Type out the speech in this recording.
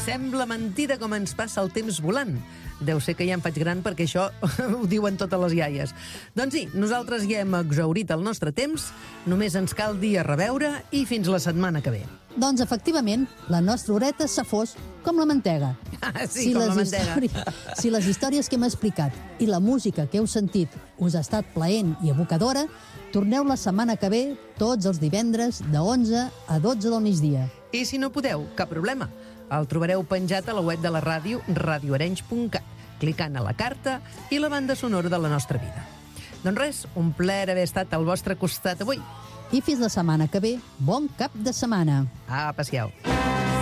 Sembla mentida com ens passa el temps volant. Deu ser que ja em faig gran perquè això ho diuen totes les iaies. Doncs sí, nosaltres ja hem exhaurit el nostre temps, només ens cal dir a reveure i fins la setmana que ve. Doncs, efectivament, la nostra horeta s'ha fos com la mantega. Sí, com la mantega. Si les històries que hem explicat i la música que heu sentit us ha estat plaent i evocadora, torneu la setmana que ve, tots els divendres, de 11 a 12 del migdia. I si no podeu, cap problema. El trobareu penjat a la web de la ràdio, radioarenys.cat, clicant a la carta i la banda sonora de la nostra vida. Doncs res, un plaer haver estat al vostre costat avui. I fins la setmana que ve, bon cap de setmana. Apa, siau.